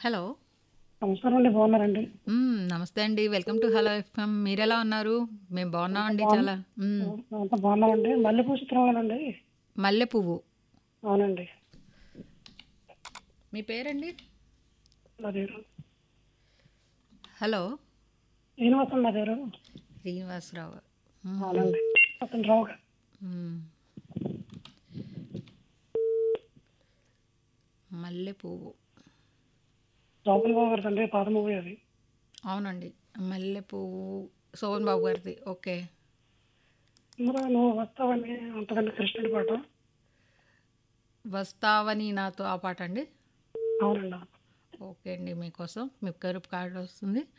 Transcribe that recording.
Hello. నమస్కారం అండి. బాగున్నారండి? నమస్తే అండి. Welcome to hello FM. మీరెలా ఉన్నారు? మేము అంతా బాగున్నామండి బాగున్నా చాలా. హ్మ్. అంతా బాగున్నామండి. మల్లెపూ చిత్రంలోనండి. మల్లె పువ్వు. అవునండి. మీ పేరండి? నా పేరు హలో. శ్రీనివాసం. నా పేరు. శ్రీనివాసరావు. హుహు. అవునండి. అతను రావు గారు. హ్మ్. మల్లె పువ్వు. జోగులు బాబు గారిదండి. పాత మూవీ అది. అవునండి. మల్లె పువ్వు శోభన్ బాబు గారిది. ఓకే. ఇందులో నువ్వు వస్తావని ఉంటుందండి, కృష్ణుడి పాట. వస్తావని నాతో ఆ పాట అండి. అవునండి. ఓకే అండి, మీకోసం మీ కరుపు కార్డు వస్తుంది.